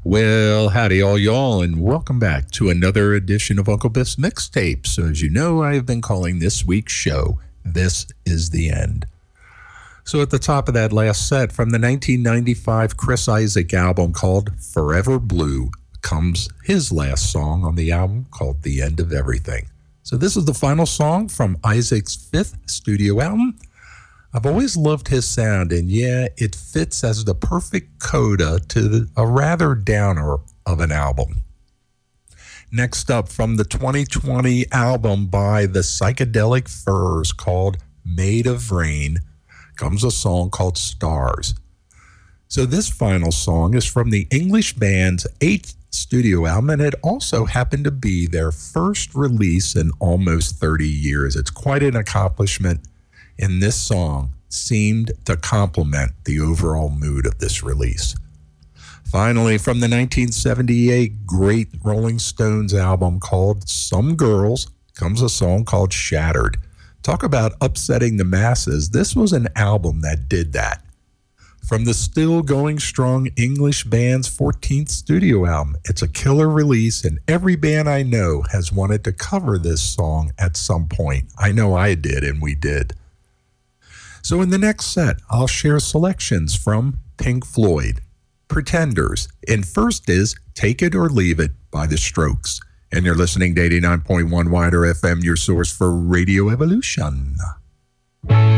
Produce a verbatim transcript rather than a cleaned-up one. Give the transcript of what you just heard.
Well, howdy all y'all, and welcome back to another edition of Uncle Biff's Mixtape. So as you know, I have been calling this week's show, This Is the End. So at the top of that last set, from the nineteen ninety-five Chris Isaak album called Forever Blue, comes his last song on the album called The End of Everything. So this is the final song from Isaac's fifth studio album. I've always loved his sound, and yeah, it fits as the perfect coda to the, a rather downer of an album. Next up, from the twenty twenty album by the Psychedelic Furs called Made of Rain, comes a song called Stars. So this final song is from the English band's eighth studio album, and it also happened to be their first release in almost thirty years. It's quite an accomplishment. And this song seemed to complement the overall mood of this release. Finally, from the nineteen seventy-eight great Rolling Stones album called Some Girls, comes a song called Shattered. Talk about upsetting the masses. This was an album that did that. From the still going strong English band's fourteenth studio album, it's a killer release, and every band I know has wanted to cover this song at some point. I know I did, and we did. So in the next set, I'll share selections from Pink Floyd, Pretenders, and first is Take It or Leave It by The Strokes. And you're listening to eighty-nine point one Wider F M, your source for Radio Evolution.